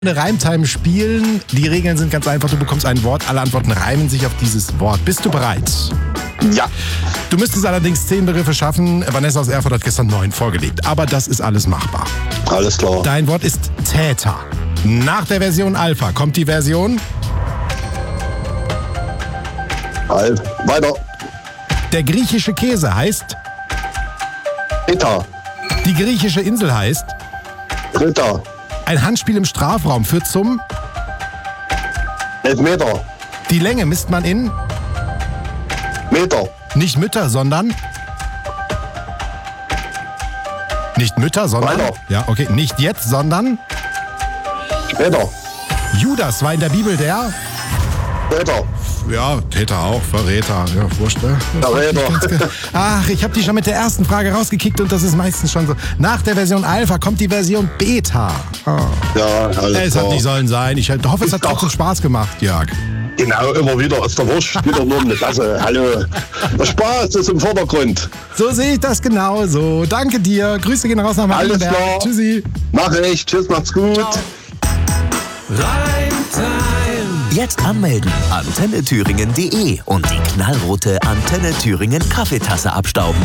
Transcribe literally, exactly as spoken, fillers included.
Eine Reimtime spielen. Die Regeln sind ganz einfach. Du bekommst ein Wort. Alle Antworten reimen sich auf dieses Wort. Bist du bereit? Ja. Du müsstest allerdings zehn Begriffe schaffen. Vanessa aus Erfurt hat gestern neun vorgelegt. Aber das ist alles machbar. Alles klar. Dein Wort ist Täter. Nach der Version Alpha kommt die Version... Halt. Weiter. Der griechische Käse heißt... Ritter. Die griechische Insel heißt... Ritter. Ein Handspiel im Strafraum führt zum... Elfmeter. Die Länge misst man in... Meter. Nicht Mütter, sondern... Nicht Mütter, sondern... Weiter. Ja, okay. Nicht jetzt, sondern... Später. Judas war in der Bibel der... Später. Ja, Täter auch, Verräter. Ja, wurscht, ne? Verräter. Ach, ich habe die schon mit der ersten Frage rausgekickt und das ist meistens schon so. Nach der Version Alpha kommt die Version Beta. Oh. Ja, alles Es klar. hat nicht sollen sein. Ich hoffe, es hat Doch. trotzdem Spaß gemacht, Jörg. Genau, immer wieder. Ist der Wurscht. Wieder nur eine Klasse. Hallo. Der Spaß ist im Vordergrund. So sehe ich das genauso. Danke dir. Grüße gehen raus nach Alles Marienberg. klar. Tschüssi. Mach ich. Tschüss, macht's gut. Jetzt anmelden. Antenne Thüringen punkt de und die knallrote Antenne Thüringen Kaffeetasse abstauben.